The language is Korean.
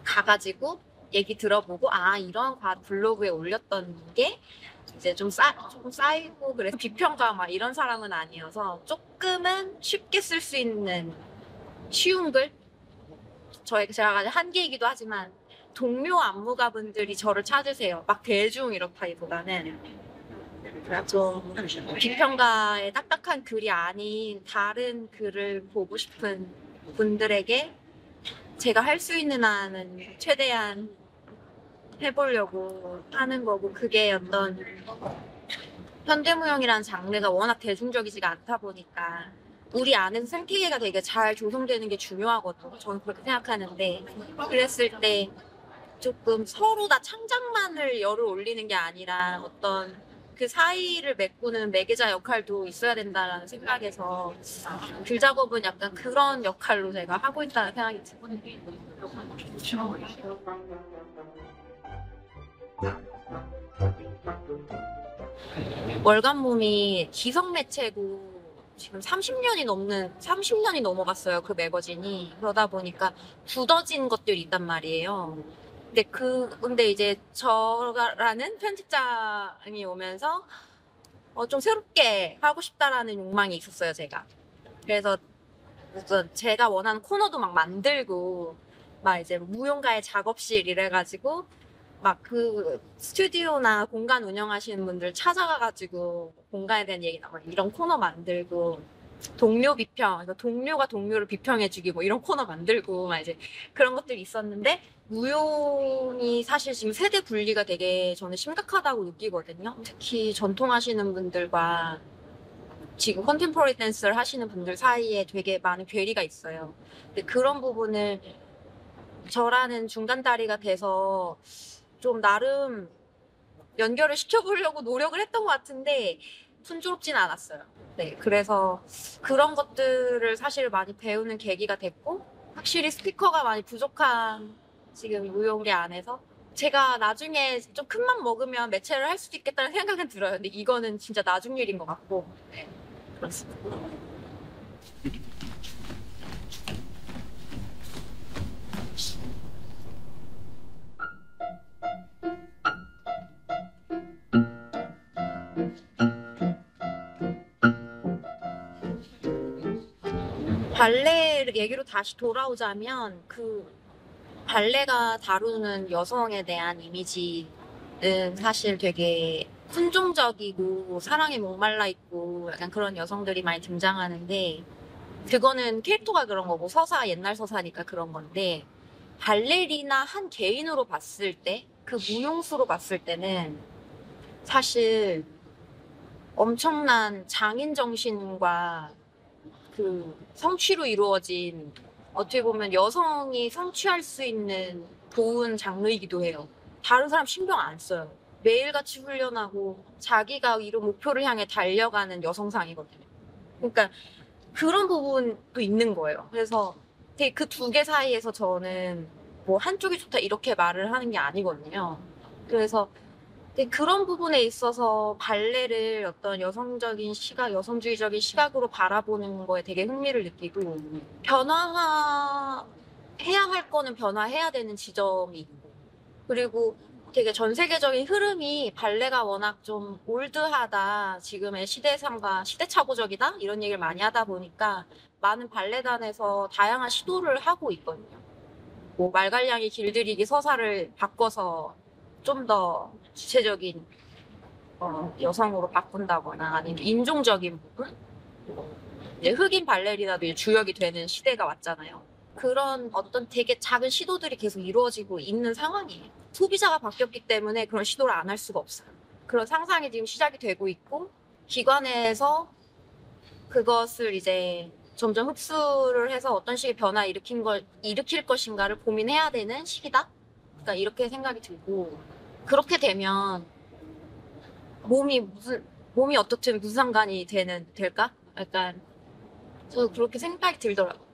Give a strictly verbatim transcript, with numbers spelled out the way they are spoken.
가가지고 얘기 들어보고 아 이런 블로그에 올렸던 게 이제 좀 쌓, 좀 쌓이고 그래서 비평가 막 이런 사람은 아니어서 조금은 쉽게 쓸 수 있는 쉬운 글? 저의 제가 한계이기도 하지만 동료 안무가분들이 저를 찾으세요. 막 대중 이렇다기보다는 좀 비평가의 딱딱한 글이 아닌 다른 글을 보고 싶은 분들에게 제가 할 수 있는 한은 최대한 해보려고 하는 거고 그게 어떤 현대무용이라는 장르가 워낙 대중적이지가 않다 보니까 우리 안에서 생태계가 되게 잘 조성되는 게 중요하거든요. 저는 그렇게 생각하는데 그랬을 때 조금 서로 다 창작만을 열을 올리는 게 아니라 어떤 그 사이를 메꾸는 매개자 역할도 있어야 된다는 생각에서 글 작업은 약간 그런 역할로 제가 하고 있다는 생각이 듭니다. 월간 몸이 기성 매체고 지금 삼십 년이 넘는 삼십 년이 넘어갔어요. 그 매거진이. 그러다 보니까 굳어진 것들이 있단 말이에요. 근데 그 근데 이제 저라는 편집장이 오면서 어, 좀 새롭게 하고 싶다라는 욕망이 있었어요, 제가. 그래서 제가 원하는 코너도 막 만들고 막 이제 무용가의 작업실 이래가지고 막 그 스튜디오나 공간 운영하시는 분들 찾아가가지고 공간에 대한 얘기나 막 이런 코너 만들고 동료 비평, 그러니까 동료가 동료를 비평해주기 뭐 이런 코너 만들고 막 이제 그런 것들이 있었는데 무용이 사실 지금 세대 분리가 되게 저는 심각하다고 느끼거든요. 특히 전통하시는 분들과 지금 컨템포러리 댄스를 하시는 분들 사이에 되게 많은 괴리가 있어요. 근데 그런 부분을 저라는 중간다리가 돼서 좀 나름 연결을 시켜보려고 노력을 했던 것 같은데 순조롭진 않았어요. 네, 그래서 그런 것들을 사실 많이 배우는 계기가 됐고 확실히 스피커가 많이 부족한 지금 무용계 안에서 제가 나중에 좀 큰 맘 먹으면 매체를 할 수도 있겠다는 생각은 들어요. 근데 이거는 진짜 나중 일인 것 같고 네, 그렇습니다. 발레 얘기로 다시 돌아오자면 그 발레가 다루는 여성에 대한 이미지는 사실 되게 순종적이고 사랑에 목말라 있고 약간 그런 여성들이 많이 등장하는데 그거는 캐릭터가 그런 거고 서사 옛날 서사니까 그런 건데 발레리나 한 개인으로 봤을 때 그 무용수로 봤을 때는 사실 엄청난 장인 정신과 그 성취로 이루어진 어떻게 보면 여성이 성취할 수 있는 좋은 장르이기도 해요. 다른 사람 신경 안 써요. 매일같이 훈련하고 자기가 이룬 목표를 향해 달려가는 여성상이거든요. 그러니까 그런 부분도 있는 거예요. 그래서 되게 그 두 개 사이에서 저는 뭐 한쪽이 좋다 이렇게 말을 하는 게 아니거든요. 그래서 근데 그런 부분에 있어서 발레를 어떤 여성적인 시각, 여성주의적인 시각으로 바라보는 거에 되게 흥미를 느끼고 변화해야 할 거는 변화해야 되는 지점이 있고 그리고 되게 전 세계적인 흐름이 발레가 워낙 좀 올드하다, 지금의 시대상과 시대착오적이다 이런 얘기를 많이 하다 보니까 많은 발레단에서 다양한 시도를 하고 있거든요. 뭐 말갈량이 길들이기 서사를 바꿔서 좀 더 주체적인 어, 여성으로 바꾼다거나 아니면 인종적인 부분? 이제 흑인 발레리나도 이제 주역이 되는 시대가 왔잖아요. 그런 어떤 되게 작은 시도들이 계속 이루어지고 있는 상황이에요. 소비자가 바뀌었기 때문에 그런 시도를 안 할 수가 없어요. 그런 상상이 지금 시작이 되고 있고 기관에서 그것을 이제 점점 흡수를 해서 어떤 식의 변화 일으킨 걸 일으킬 것인가를 고민해야 되는 시기다. 그러니까 이렇게 생각이 들고 그렇게 되면 몸이 무슨 몸이 어떻든 무슨 상관이 되는 될까? 약간 저 그렇게 생각이 들더라고요.